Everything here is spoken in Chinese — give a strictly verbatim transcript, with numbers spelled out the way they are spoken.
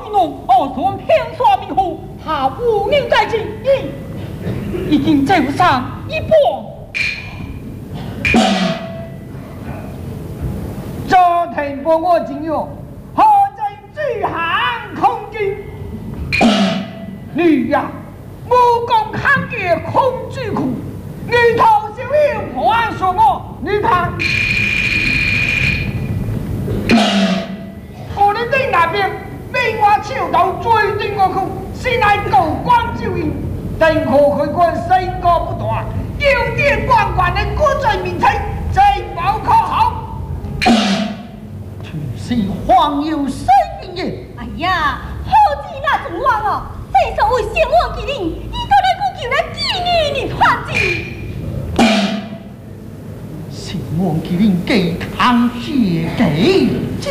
一弄，哦，从偏刷迷糊，他无人在即，已已经走上一步。这听过我今日何在巨汉空军？女呀，武功罕见空巨苦，女头小有破案说我，女看。我的对那边被我敲到追对我去，先来狗官照应，等可开关身高不大，有点关关的国罪名称，最报可好？全是黄有生命也。 哎呀，好似那种话哦，这所谓先王之令，伊都来顾求来纪念你团子。 先王之令给康血给。